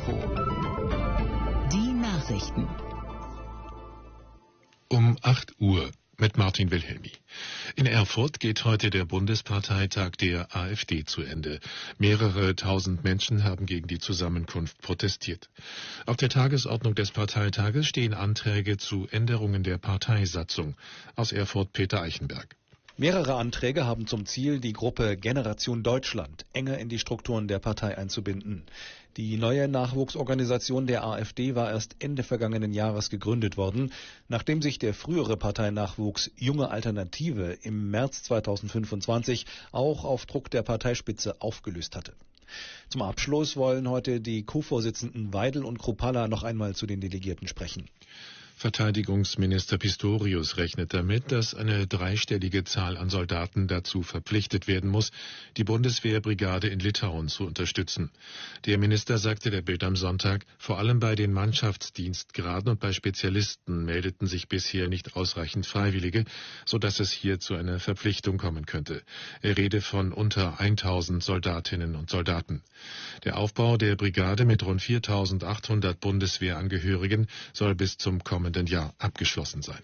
Info. Die Nachrichten. Um 8 Uhr mit Martin Wilhelmi. In Erfurt geht heute der Bundesparteitag der AfD zu Ende. Mehrere tausend Menschen haben gegen die Zusammenkunft protestiert. Auf der Tagesordnung des Parteitages stehen Anträge zu Änderungen der Parteisatzung. Aus Erfurt Peter Eichenberg. Mehrere Anträge haben zum Ziel, die Gruppe Generation Deutschland enger in die Strukturen der Partei einzubinden. Die neue Nachwuchsorganisation der AfD war erst Ende vergangenen Jahres gegründet worden, nachdem sich der frühere Parteinachwuchs Junge Alternative im März 2025 auch auf Druck der Parteispitze aufgelöst hatte. Zum Abschluss wollen heute die Co-Vorsitzenden Weidel und Kruppalla noch einmal zu den Delegierten sprechen. Verteidigungsminister Pistorius rechnet damit, dass eine dreistellige Zahl an Soldaten dazu verpflichtet werden muss, die Bundeswehrbrigade in Litauen zu unterstützen. Der Minister sagte der Bild am Sonntag, vor allem bei den Mannschaftsdienstgraden und bei Spezialisten meldeten sich bisher nicht ausreichend Freiwillige, sodass es hier zu einer Verpflichtung kommen könnte. Er rede von unter 1000 Soldatinnen und Soldaten. Der Aufbau der Brigade mit rund 4800 Bundeswehrangehörigen soll bis zum kommenden Jahr abgeschlossen sein.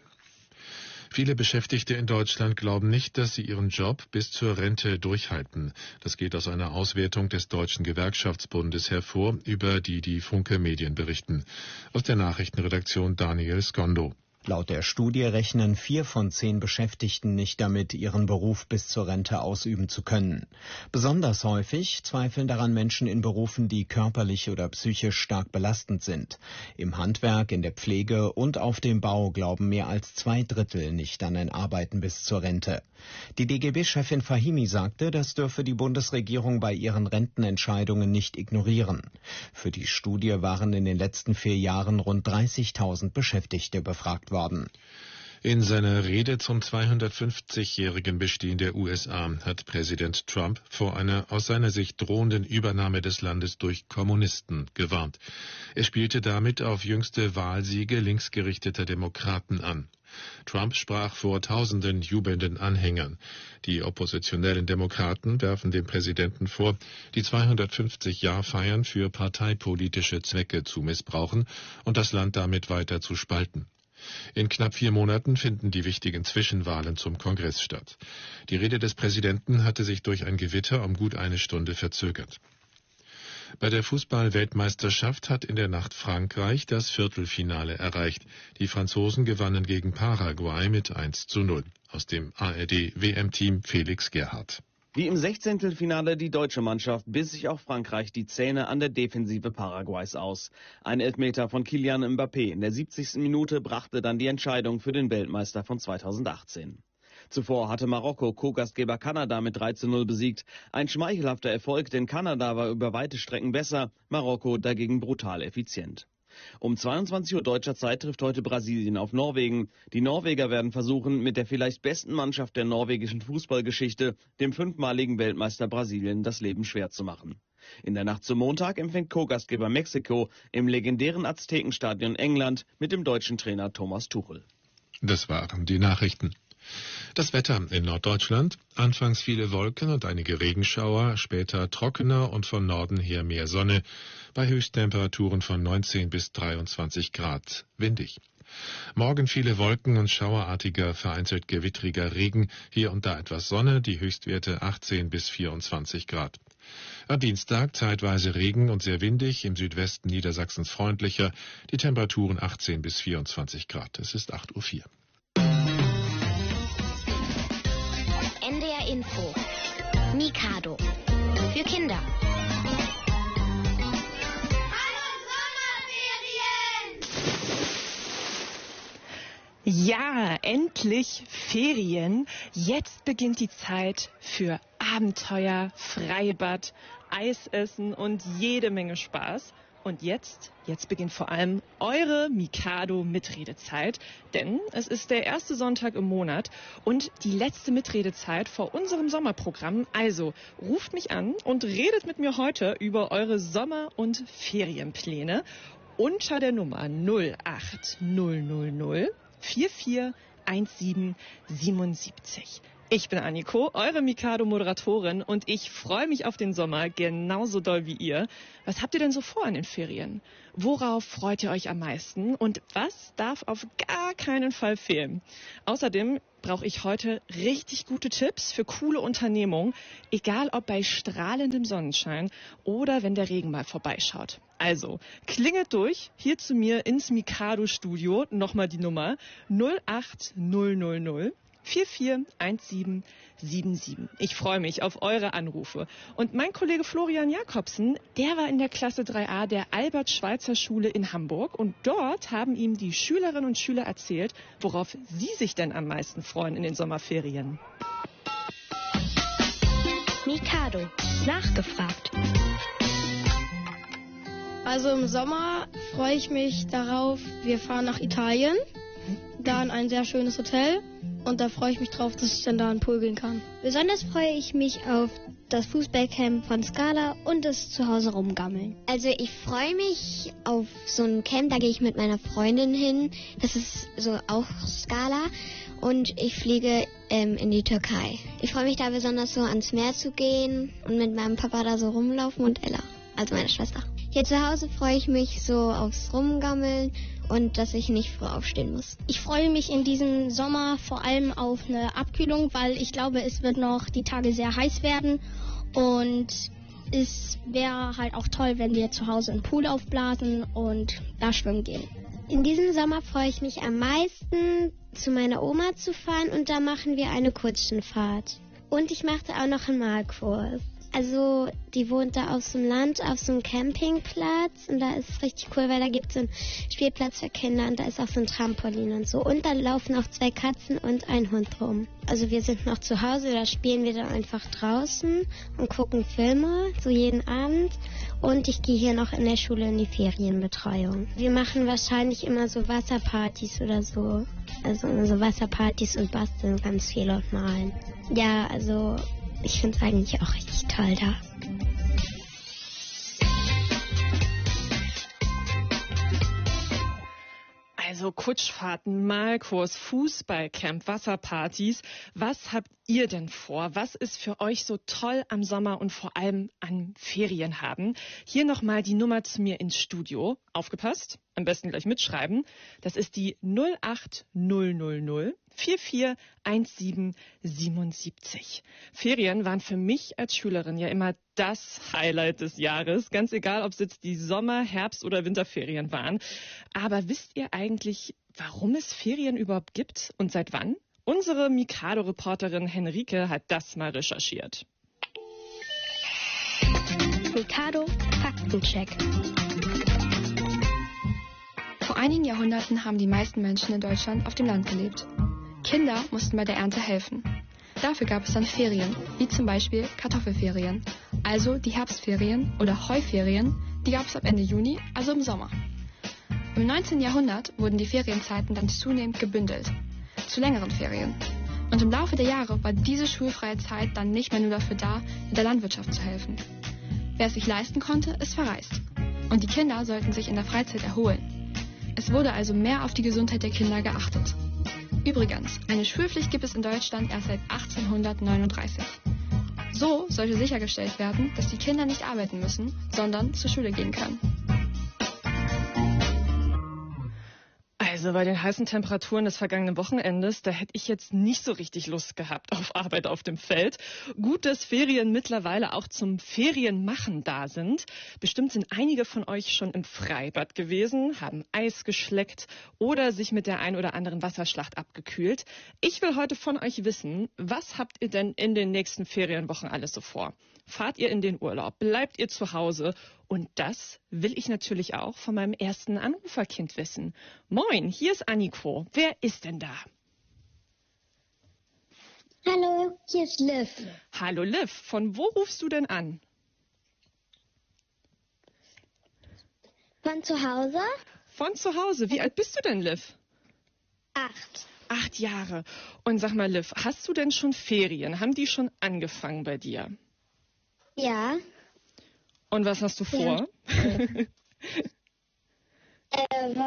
Viele Beschäftigte in Deutschland glauben nicht, dass sie ihren Job bis zur Rente durchhalten. Das geht aus einer Auswertung des Deutschen Gewerkschaftsbundes hervor, über die Funke Medien berichten. Aus der Nachrichtenredaktion Daniel Skondo. Laut der Studie rechnen 4 von 10 Beschäftigten nicht damit, ihren Beruf bis zur Rente ausüben zu können. Besonders häufig zweifeln daran Menschen in Berufen, die körperlich oder psychisch stark belastend sind. Im Handwerk, in der Pflege und auf dem Bau glauben mehr als 2/3 nicht an ein Arbeiten bis zur Rente. Die DGB-Chefin Fahimi sagte, das dürfe die Bundesregierung bei ihren Rentenentscheidungen nicht ignorieren. Für die Studie waren in den letzten 4 Jahren rund 30.000 Beschäftigte befragt worden. In seiner Rede zum 250-jährigen Bestehen der USA hat Präsident Trump vor einer aus seiner Sicht drohenden Übernahme des Landes durch Kommunisten gewarnt. Er spielte damit auf jüngste Wahlsiege linksgerichteter Demokraten an. Trump sprach vor tausenden jubelnden Anhängern. Die oppositionellen Demokraten werfen dem Präsidenten vor, die 250-Jahr-Feiern für parteipolitische Zwecke zu missbrauchen und das Land damit weiter zu spalten. In knapp 4 Monaten finden die wichtigen Zwischenwahlen zum Kongress statt. Die Rede des Präsidenten hatte sich durch ein Gewitter um gut eine Stunde verzögert. Bei der Fußball-Weltmeisterschaft hat in der Nacht Frankreich das Viertelfinale erreicht. Die Franzosen gewannen gegen Paraguay mit 1:0. Aus dem ARD-WM-Team Felix Gerhardt. Wie im 16. Finale die deutsche Mannschaft biss sich auch Frankreich die Zähne an der Defensive Paraguays aus. Ein Elfmeter von Kylian Mbappé in der 70. Minute brachte dann die Entscheidung für den Weltmeister von 2018. Zuvor hatte Marokko Co-Gastgeber Kanada mit 3:0 besiegt. Ein schmeichelhafter Erfolg, denn Kanada war über weite Strecken besser, Marokko dagegen brutal effizient. Um 22 Uhr deutscher Zeit trifft heute Brasilien auf Norwegen. Die Norweger werden versuchen, mit der vielleicht besten Mannschaft der norwegischen Fußballgeschichte, dem 5-maligen Weltmeister Brasilien, das Leben schwer zu machen. In der Nacht zum Montag empfängt Co-Gastgeber Mexiko im legendären Aztekenstadion England mit dem deutschen Trainer Thomas Tuchel. Das waren die Nachrichten. Das Wetter in Norddeutschland: anfangs viele Wolken und einige Regenschauer, später trockener und von Norden her mehr Sonne, bei Höchsttemperaturen von 19 bis 23 Grad, windig. Morgen viele Wolken und schauerartiger, vereinzelt gewittriger Regen, hier und da etwas Sonne, die Höchstwerte 18 bis 24 Grad. Am Dienstag zeitweise Regen und sehr windig, im Südwesten Niedersachsens freundlicher, die Temperaturen 18 bis 24 Grad. Es ist 8:04 Uhr. NDR Info. Mikado. Für Kinder. Ja, endlich Ferien. Jetzt beginnt die Zeit für Abenteuer, Freibad, Eisessen und jede Menge Spaß. Und jetzt beginnt vor allem eure Mikado-Mitredezeit, denn es ist der erste Sonntag im Monat und die letzte Mitredezeit vor unserem Sommerprogramm. Also ruft mich an und redet mit mir heute über eure Sommer- und Ferienpläne unter der Nummer 08000 441777. Ich bin Anniko, eure Mikado-Moderatorin und ich freue mich auf den Sommer genauso doll wie ihr. Was habt ihr denn so vor in den Ferien? Worauf freut ihr euch am meisten und was darf auf gar keinen Fall fehlen? Außerdem brauche ich heute richtig gute Tipps für coole Unternehmungen, egal ob bei strahlendem Sonnenschein oder wenn der Regen mal vorbeischaut. Also, klingelt durch, hier zu mir ins Mikado-Studio, nochmal die Nummer 08000 441777. Ich freue mich auf eure Anrufe. Und mein Kollege Florian Jakobsen, der war in der Klasse 3a der Albert-Schweitzer-Schule in Hamburg. Und dort haben ihm die Schülerinnen und Schüler erzählt, worauf sie sich denn am meisten freuen in den Sommerferien. Mikado. Nachgefragt. Also im Sommer freue ich mich darauf, wir fahren nach Italien, da in ein sehr schönes Hotel. Und da freue ich mich drauf, dass ich dann da in den Pool gehen kann. Besonders freue ich mich auf das Fußballcamp von Scala und das Zuhause rumgammeln. Also ich freue mich auf so ein Camp, da gehe ich mit meiner Freundin hin. Das ist so auch Scala und ich fliege in die Türkei. Ich freue mich da besonders so ans Meer zu gehen und mit meinem Papa da so rumlaufen und Ella, also meine Schwester. Hier zu Hause freue ich mich so aufs Rumgammeln und dass ich nicht früh aufstehen muss. Ich freue mich in diesem Sommer vor allem auf eine Abkühlung, weil ich glaube, es wird noch die Tage sehr heiß werden und es wäre halt auch toll, wenn wir zu Hause einen Pool aufblasen und da schwimmen gehen. In diesem Sommer freue ich mich am meisten, zu meiner Oma zu fahren und da machen wir eine Kutschenfahrt. Und ich machte auch noch einen Malkurs. Also die wohnt da auf so einem Land, auf so einem Campingplatz und da ist es richtig cool, weil da gibt es so einen Spielplatz für Kinder und da ist auch so ein Trampolin und so. Und da laufen auch 2 Katzen und ein Hund rum. Also wir sind noch zu Hause, da spielen wir dann einfach draußen und gucken Filme, so jeden Abend. Und ich gehe hier noch in der Schule in die Ferienbetreuung. Wir machen wahrscheinlich immer so Wasserpartys oder so. Also so Wasserpartys und basteln ganz viel und malen. Ja, also ich finde es eigentlich auch richtig toll da. Also Kutschfahrten, Malkurs, Fußballcamp, Wasserpartys. Was habt ihr denn vor? Was ist für euch so toll am Sommer und vor allem an Ferien haben? Hier nochmal die Nummer zu mir ins Studio. Aufgepasst, am besten gleich mitschreiben. Das ist die 08000 441777. Ferien waren für mich als Schülerin ja immer das Highlight des Jahres, ganz egal, ob es jetzt die Sommer-, Herbst- oder Winterferien waren. Aber wisst ihr eigentlich, warum es Ferien überhaupt gibt und seit wann? Unsere Mikado-Reporterin Henrike hat das mal recherchiert. Mikado Faktencheck. Vor einigen Jahrhunderten haben die meisten Menschen in Deutschland auf dem Land gelebt. Kinder mussten bei der Ernte helfen. Dafür gab es dann Ferien, wie zum Beispiel Kartoffelferien, also die Herbstferien oder Heuferien, die gab es ab Ende Juni, also im Sommer. Im 19. Jahrhundert wurden die Ferienzeiten dann zunehmend gebündelt, zu längeren Ferien. Und im Laufe der Jahre war diese schulfreie Zeit dann nicht mehr nur dafür da, in der Landwirtschaft zu helfen. Wer es sich leisten konnte, ist verreist. Und die Kinder sollten sich in der Freizeit erholen. Es wurde also mehr auf die Gesundheit der Kinder geachtet. Übrigens, eine Schulpflicht gibt es in Deutschland erst seit 1839. So sollte sichergestellt werden, dass die Kinder nicht arbeiten müssen, sondern zur Schule gehen können. Also bei den heißen Temperaturen des vergangenen Wochenendes, da hätte ich jetzt nicht so richtig Lust gehabt auf Arbeit auf dem Feld. Gut, dass Ferien mittlerweile auch zum Ferienmachen da sind. Bestimmt sind einige von euch schon im Freibad gewesen, haben Eis geschleckt oder sich mit der ein oder anderen Wasserschlacht abgekühlt. Ich will heute von euch wissen, was habt ihr denn in den nächsten Ferienwochen alles so vor? Fahrt ihr in den Urlaub? Bleibt ihr zu Hause? Und das will ich natürlich auch von meinem ersten Anruferkind wissen. Moin, hier ist Anniko. Wer ist denn da? Hallo, hier ist Liv. Hallo Liv, von wo rufst du denn an? Von zu Hause? Von zu Hause. Wie alt bist du denn, Liv? 8. 8 Jahre. Und sag mal, Liv, hast du denn schon Ferien? Haben die schon angefangen bei dir? Ja. Und was hast du vor?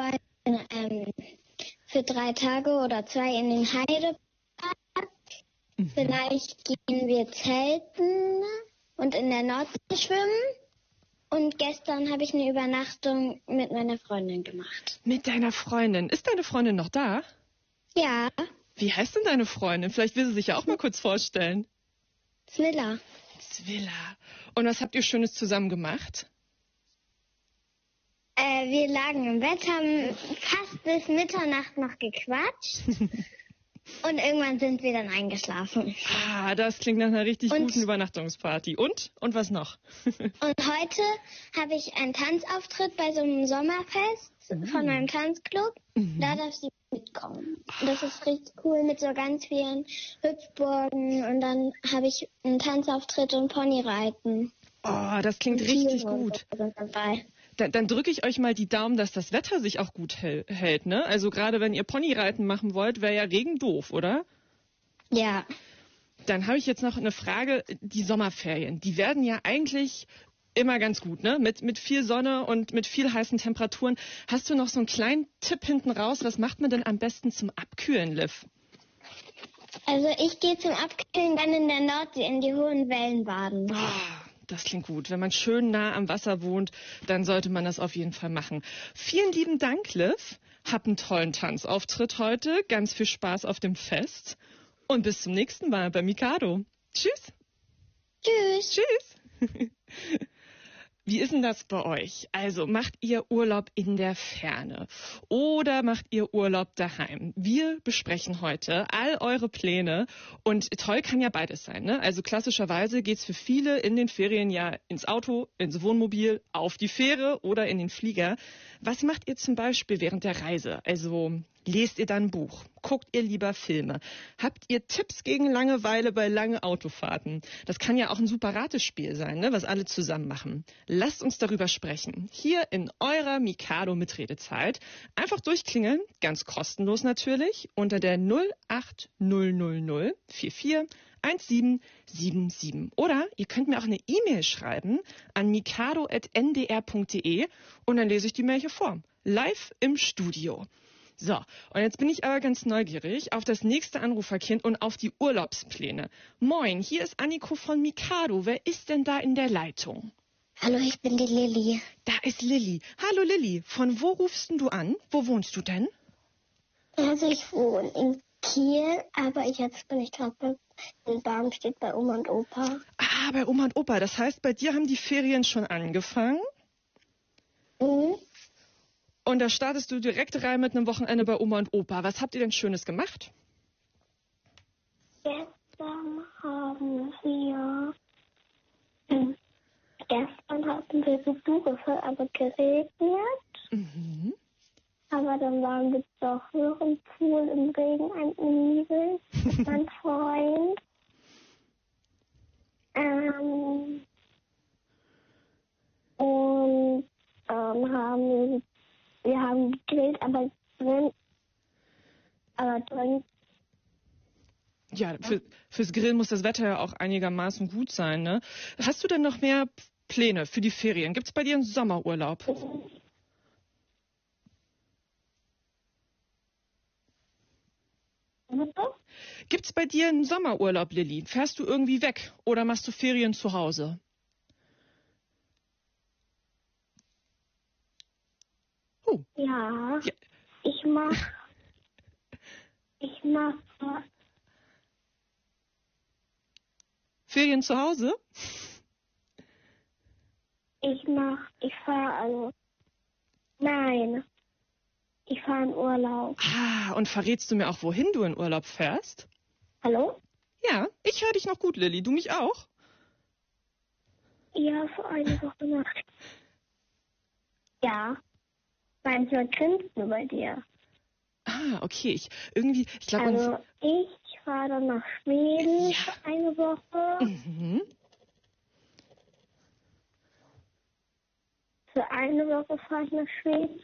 Wollen für 3 Tage oder 2 in den Heidepark Vielleicht gehen wir zelten und in der Nordsee schwimmen. Und gestern habe ich eine Übernachtung mit meiner Freundin gemacht. Mit deiner Freundin. Ist deine Freundin noch da? Ja. Wie heißt denn deine Freundin? Vielleicht will sie sich ja auch mal kurz vorstellen. Zwilla. Zwilla. Und was habt ihr Schönes zusammen gemacht? Wir lagen im Bett, haben fast bis Mitternacht noch gequatscht. Und irgendwann sind wir dann eingeschlafen. Ah, das klingt nach einer richtig guten Übernachtungsparty. Und? Und was noch? Und heute habe ich einen Tanzauftritt bei so einem Sommerfest von meinem Tanzclub. Da darf sie mitkommen. Und das ist richtig cool mit so ganz vielen Hüpfburgen. Und dann habe ich einen Tanzauftritt und Ponyreiten. Oh, das klingt richtig gut. Dann drücke ich euch mal die Daumen, dass das Wetter sich auch gut hält, ne? Also gerade wenn ihr Ponyreiten machen wollt, wäre ja Regen doof, oder? Ja. Dann habe ich jetzt noch eine Frage. Die Sommerferien, die werden ja eigentlich immer ganz gut, ne? Mit viel Sonne und mit viel heißen Temperaturen. Hast du noch so einen kleinen Tipp hinten raus? Was macht man denn am besten zum Abkühlen, Liv? Also ich gehe zum Abkühlen dann in der Nordsee in die hohen Wellen baden. Das klingt gut. Wenn man schön nah am Wasser wohnt, dann sollte man das auf jeden Fall machen. Vielen lieben Dank, Liv. Hab einen tollen Tanzauftritt heute. Ganz viel Spaß auf dem Fest. Und bis zum nächsten Mal bei Mikado. Tschüss. Tschüss. Tschüss. Wie ist denn das bei euch? Also macht ihr Urlaub in der Ferne oder macht ihr Urlaub daheim? Wir besprechen heute all eure Pläne und toll kann ja beides sein, ne? Also klassischerweise geht's für viele in den Ferien ja ins Auto, ins Wohnmobil, auf die Fähre oder in den Flieger. Was macht ihr zum Beispiel während der Reise? Also lest ihr dann ein Buch? Guckt ihr lieber Filme? Habt ihr Tipps gegen Langeweile bei langen Autofahrten? Das kann ja auch ein super Ratespiel sein, ne, was alle zusammen machen. Lasst uns darüber sprechen. Hier in eurer Mikado Mitredezeit. Einfach durchklingeln, ganz kostenlos natürlich, unter der 08000 44 1777. Oder ihr könnt mir auch eine E-Mail schreiben an mikado@ndr.de und dann lese ich die Mail hier vor. Live im Studio. So, und jetzt bin ich aber ganz neugierig auf das nächste Anruferkind und auf die Urlaubspläne. Moin, hier ist Anniko von Mikado. Wer ist denn da in der Leitung? Hallo, ich bin die Lilly. Da ist Lilly. Hallo Lilly, von wo rufst denn du an? Wo wohnst du denn? Also ich wohne in Kiel, aber jetzt bin ich gerade in Barmstedt bei Oma und Opa. Ah, bei Oma und Opa. Das heißt, bei dir haben die Ferien schon angefangen? Mhm. Und da startest du direkt rein mit einem Wochenende bei Oma und Opa. Was habt ihr denn Schönes gemacht? Gestern haben wir Besuche für aber geregnet. Mhm. Aber dann waren wir doch noch im Pool im Regen ein Igel mit meinem Freund. Wir haben gegrillt, aber drin. Ja, fürs Grillen muss das Wetter ja auch einigermaßen gut sein, ne? Hast du denn noch mehr Pläne für die Ferien? Gibt's bei dir einen Sommerurlaub? Gibt's bei dir einen Sommerurlaub, Lilly? Fährst du irgendwie weg oder machst du Ferien zu Hause? Ja. Ich mach Ferien zu Hause? Ich fahre in Urlaub. Ah, und verrätst du mir auch, wohin du in Urlaub fährst? Hallo? Ja, ich höre dich noch gut, Lilly. Du mich auch? Ja, für eine Woche nach. Ja. Manchmal grinst du bei dir. Ah, okay. Ich glaube... Also, ich fahre dann nach Schweden für eine Woche. Mhm. Für eine Woche fahre ich nach Schweden.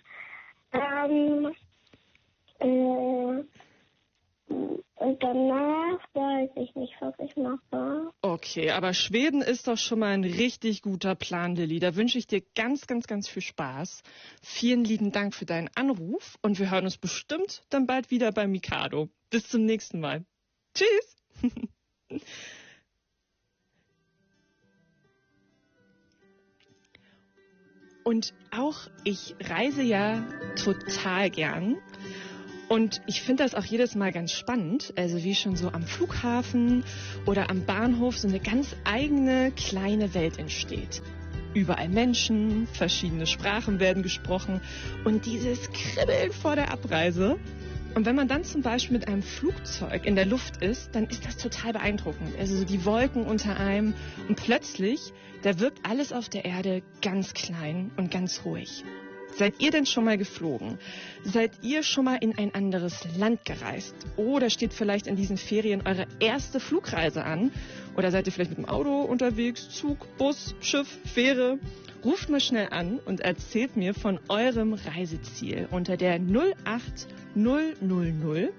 Und danach weiß ich nicht, was ich mache. Okay, aber Schweden ist doch schon mal ein richtig guter Plan, Lilly. Da wünsche ich dir ganz, ganz, ganz viel Spaß. Vielen lieben Dank für deinen Anruf und wir hören uns bestimmt dann bald wieder bei Mikado. Bis zum nächsten Mal. Tschüss! Und auch ich reise ja total gern. Und ich finde das auch jedes Mal ganz spannend, also wie schon so am Flughafen oder am Bahnhof so eine ganz eigene kleine Welt entsteht. Überall Menschen, verschiedene Sprachen werden gesprochen und dieses Kribbeln vor der Abreise. Und wenn man dann zum Beispiel mit einem Flugzeug in der Luft ist, dann ist das total beeindruckend. Also so die Wolken unter einem und plötzlich, da wirkt alles auf der Erde ganz klein und ganz ruhig. Seid ihr denn schon mal geflogen? Seid ihr schon mal in ein anderes Land gereist? Oder steht vielleicht in diesen Ferien eure erste Flugreise an? Oder seid ihr vielleicht mit dem Auto unterwegs? Zug, Bus, Schiff, Fähre? Ruft mal schnell an und erzählt mir von eurem Reiseziel unter der 08000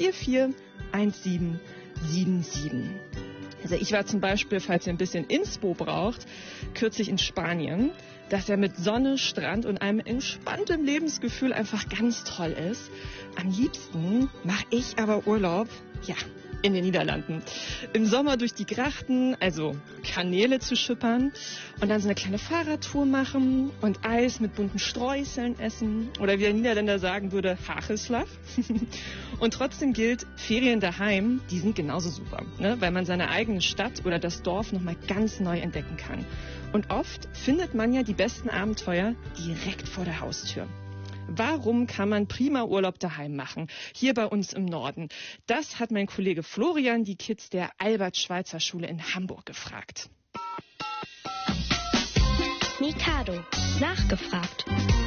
441777. Also ich war zum Beispiel, falls ihr ein bisschen Inspo braucht, kürzlich in Spanien, das ja mit Sonne, Strand und einem entspannten Lebensgefühl einfach ganz toll ist. Am liebsten mache ich aber Urlaub, ja, in den Niederlanden. Im Sommer durch die Grachten, also Kanäle zu schippern und dann so eine kleine Fahrradtour machen und Eis mit bunten Streuseln essen oder wie der Niederländer sagen würde, Hagelslag. Und trotzdem gilt, Ferien daheim, die sind genauso super, ne? Weil man seine eigene Stadt oder das Dorf nochmal ganz neu entdecken kann. Und oft findet man ja die besten Abenteuer direkt vor der Haustür. Warum kann man prima Urlaub daheim machen? Hier bei uns im Norden. Das hat mein Kollege Florian die Kids der Albert-Schweitzer-Schule in Hamburg gefragt. Mikado, nachgefragt.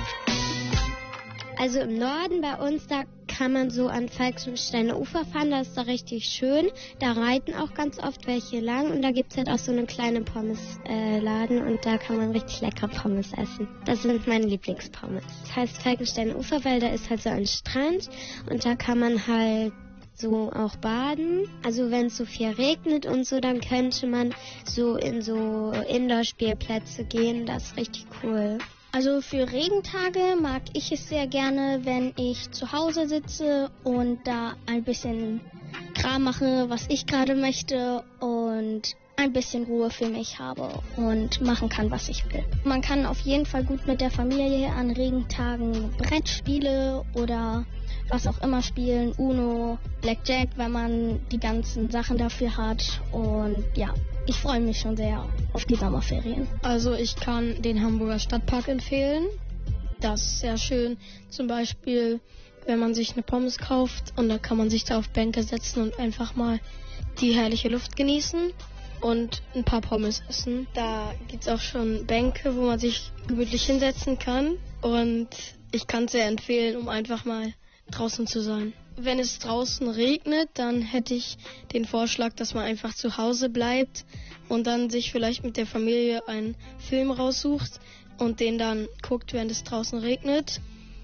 Also im Norden bei uns, da kann man so an Falkensteiner Ufer fahren, das ist da richtig schön. Da reiten auch ganz oft welche lang und da gibt es halt auch so eine kleine Pommesladen und da kann man richtig lecker Pommes essen. Das sind meine Lieblingspommes. Das heißt Falkensteiner Ufer, weil da ist halt so ein Strand und da kann man halt so auch baden. Also wenn es so viel regnet und so, dann könnte man so in so Indoor-Spielplätze gehen, das ist richtig cool. Also für Regentage mag ich es sehr gerne, wenn ich zu Hause sitze und da ein bisschen Kram mache, was ich gerade möchte und ein bisschen Ruhe für mich habe und machen kann, was ich will. Man kann auf jeden Fall gut mit der Familie an Regentagen Brettspiele oder was auch immer spielen, Uno, Blackjack, wenn man die ganzen Sachen dafür hat. Und ja, ich freue mich schon sehr auf die Sommerferien. Also ich kann den Hamburger Stadtpark empfehlen. Das ist sehr schön. Zum Beispiel, wenn man sich eine Pommes kauft und dann kann man sich da auf Bänke setzen und einfach mal die herrliche Luft genießen und ein paar Pommes essen. Da gibt es auch schon Bänke, wo man sich gemütlich hinsetzen kann. Und ich kann es sehr empfehlen, um einfach mal draußen zu sein. Wenn es draußen regnet, dann hätte ich den Vorschlag, dass man einfach zu Hause bleibt und dann sich vielleicht mit der Familie einen Film raussucht und den dann guckt, während es draußen regnet.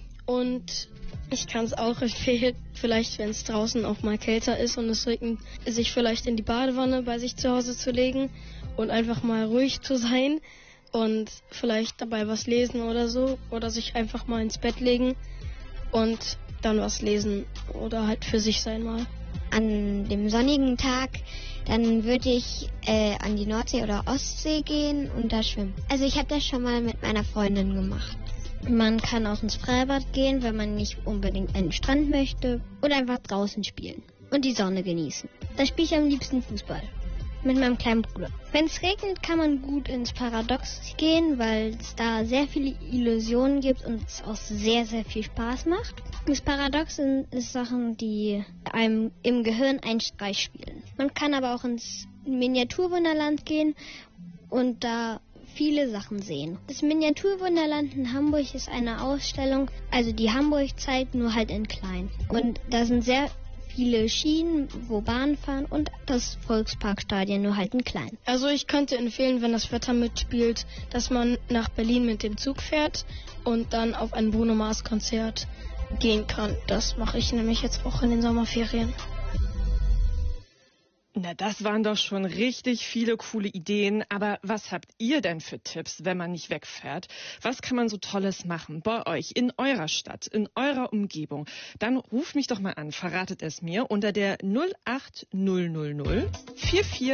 Und ich kann es auch empfehlen, vielleicht wenn es draußen auch mal kälter ist und es regnet, sich vielleicht in die Badewanne bei sich zu Hause zu legen und einfach mal ruhig zu sein und vielleicht dabei was lesen oder so oder sich einfach mal ins Bett legen und dann was lesen oder halt für sich sein mal. An dem sonnigen Tag, dann würde ich an die Nordsee oder Ostsee gehen und da schwimmen. Also ich habe das schon mal mit meiner Freundin gemacht. Man kann auch ins Freibad gehen, wenn man nicht unbedingt an den Strand möchte oder einfach draußen spielen und die Sonne genießen. Da spiele ich am liebsten Fußball mit meinem kleinen Bruder. Wenn es regnet, kann man gut ins Paradox gehen, weil es da sehr viele Illusionen gibt und es auch sehr, sehr viel Spaß macht. Das Paradox sind Sachen, die einem im Gehirn einen Streich spielen. Man kann aber auch ins Miniaturwunderland gehen und da viele Sachen sehen. Das Miniaturwunderland in Hamburg ist eine Ausstellung, also die Hamburg-Zeit, nur halt in klein. Und da sind sehr viele Schienen, wo Bahnen fahren und das Volksparkstadion nur halt in klein. Also ich könnte empfehlen, wenn das Wetter mitspielt, dass man nach Berlin mit dem Zug fährt und dann auf ein Bruno Mars Konzert gehen kann. Das mache ich nämlich jetzt auch in den Sommerferien. Na, das waren doch schon richtig viele coole Ideen. Aber was habt ihr denn für Tipps, wenn man nicht wegfährt? Was kann man so Tolles machen bei euch, in eurer Stadt, in eurer Umgebung? Dann ruft mich doch mal an, verratet es mir unter der 08000 44